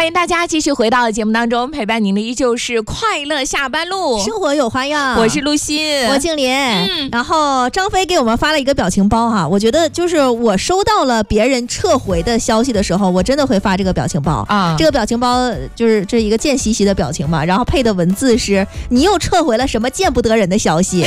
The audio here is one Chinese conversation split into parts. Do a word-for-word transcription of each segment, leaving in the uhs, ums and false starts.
欢迎大家继续回到节目当中，陪伴您的依旧是快乐下班路， 生活有花样。 我是露西， 我静莲、 嗯、 然后张飞给我们发了一个表情包哈，我觉得就是我收到了别人撤回的消息的时候，我真的会发这个表情包啊。这个表情包就是这一个贱兮兮的表情嘛，然后配的文字是你又撤回了什么见不得人的消息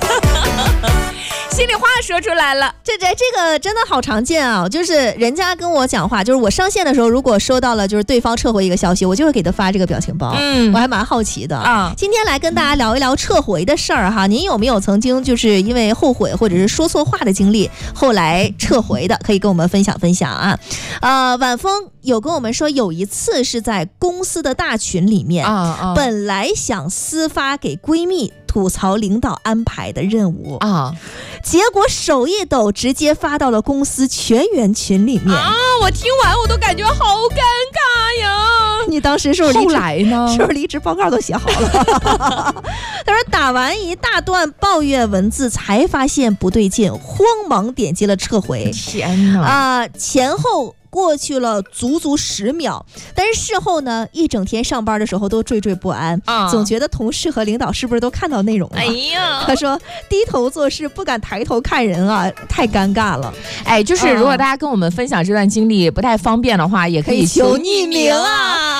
心里话说出来了， 这这这个真的好常见啊！就是人家跟我讲话，就是我上线的时候，如果收到了就是对方撤回一个消息，我就会给他发这个表情包。嗯，我还蛮好奇的啊。今天来跟大家聊一聊撤回的事儿哈，您有没有曾经就是因为后悔或者是说错话的经历，后来撤回的，可以跟我们分享分享啊。呃，晚风有跟我们说，有一次是在公司的大群里面，啊啊、本来想私发给闺蜜。吐槽领导安排的任务啊，结果手一抖，直接发到了公司全员群里面啊！我听完我都感觉好尴尬呀！ 你当时是不是后来呢？ 是不是离职报告都写好了？他说打完一大段抱怨文字，才发现不对劲，慌忙点击了撤回。 天哪！啊、 呃，前后。过去了足足十秒，但是事后呢，一整天上班的时候都惴惴不安，啊、总觉得同事和领导是不是都看到内容了？ 哎呀， 他说低头做事不敢抬头看人啊，太尴尬了。 哎，就是如果大家跟我们分享这段经历不太方便的话，也可以求匿名啊。